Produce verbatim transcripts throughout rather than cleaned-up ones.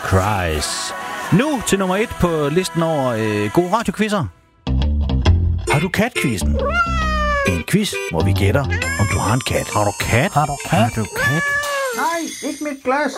Cries. Nu til nummer et på listen over øh, gode radioquizzer. Har du kat-quizzen? En quiz, hvor vi gætter, om du har en kat. Har du kat? Har du kat? Har du kat? Nej, ikke mit glas.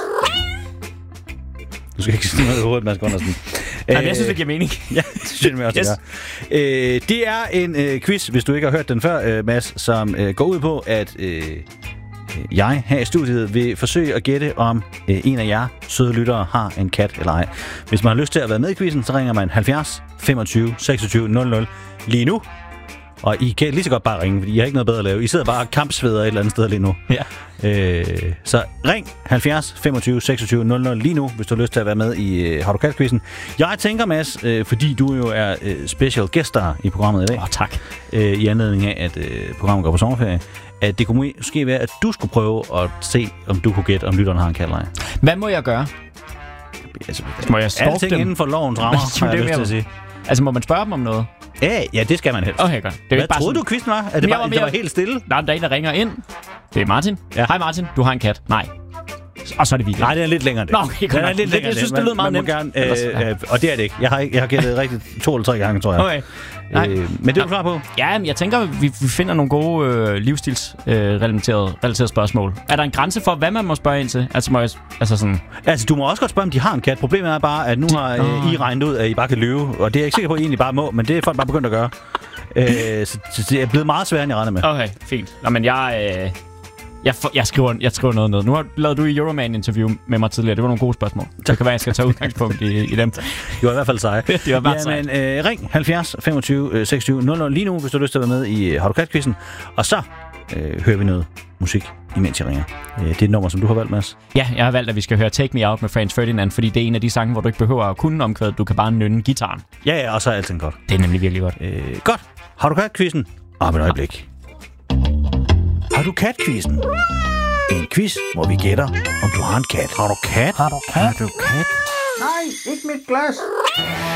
Du skal ikke sige noget i hovedet, Mads Gundersen. Jamen, jeg synes, det giver mening. Ja, det synes jeg også, yes. det er. Øh, det er en øh, quiz, hvis du ikke har hørt den før, øh, Mads, som øh, går ud på, at øh, jeg her i studiet vil forsøge at gætte, om øh, en af jer søde lyttere har en kat eller ej. Hvis man har lyst til at være med i quizzen, så ringer man halvfjerds femogtyve seksogtyve nul nul lige nu. Og I kan lige så godt bare ringe, fordi I har ikke noget bedre at lave. I sidder bare og kampsveder et eller andet sted lige nu. Ja. Øh, så ring halvfjerds femogtyve seksogtyve nul nul lige nu, hvis du har lyst til at være med i uh, Har du kat-quizzen. Jeg tænker, Mads, øh, fordi du jo er øh, special guest star i programmet i dag. Åh, oh, tak. Øh, I anledning af, at øh, programmet går på sommerferie. At det kunne måske være, at du skulle prøve at se, om du kunne gætte, om lytteren har en kat eller ej. Hvad må jeg gøre? Altså, må jeg stalke alting dem? inden for lovens rammer, har jeg lyst til at sige. Altså, må man spørge dem om noget? Ja, ja, det skal man helst. Okay, godt. Det er Hvad bare troede sådan... du, quizzen var? Er det, bare, var det var helt stille? Der er en dag, der ringer ind. Det er Martin. Ja. Hej Martin, du har en kat. Nej. Og så er det weekend. Nej, det er lidt længere det. Nå, okay, det er lidt længere. Jeg synes, det lyder meget man, man nemt. Gerne, øh, øh, og det er det ikke. Jeg har, jeg har gættet rigtigt to eller tre gange, tror jeg. Okay. Nej. Øh, men det er du klar på? Ja, men jeg tænker, vi, vi finder nogle gode øh, livsstilsrelaterede øh, relaterede spørgsmål. Er der en grænse for, hvad man må spørge ind til? Altså, må jeg, altså sådan... Altså, du må også godt spørge, om de har en kat. Problemet er bare, at nu de, har øh, I regnet ud, at I bare kan løbe. Og det er jeg ikke sikker på, at I egentlig bare må, men det er folk bare begyndt at gøre. Øh, så, så det er blevet meget sværere, end jeg regner med. Okay, fint. Nå, men jeg... Øh, jeg, for, jeg, skriver, jeg skriver noget ned. Nu har lavede du i Euroman-interview med mig tidligere. Det var nogle gode spørgsmål. Så kan være, jeg skal tage udgangspunkt i, i dem. Det var i hvert fald seje. Det var bare Jamen, øh, ring halvfjerds femogtyve seksogtyve nul nul lige nu, hvis du har lyst til at være med i Har du kat-quizzen. Og så øh, hører vi noget musik, imens jeg ringer. Øh, det er et nummer, som du har valgt, Mads. Ja, jeg har valgt, at vi skal høre Take Me Out med Franz Ferdinand, fordi det er en af de sange, hvor du ikke behøver at kunne omkvædet. Du kan bare nynne gitaren. Ja, ja, og så er alting godt. Det er nemlig virkelig godt. Øh, godt. Har du kat-quizzen? Om et øjeblik. Har du kat-quizzen? En quiz, hvor vi gætter, om du har en kat. Har du kat? Har du kat? Har du kat? Nej, ikke mit glas.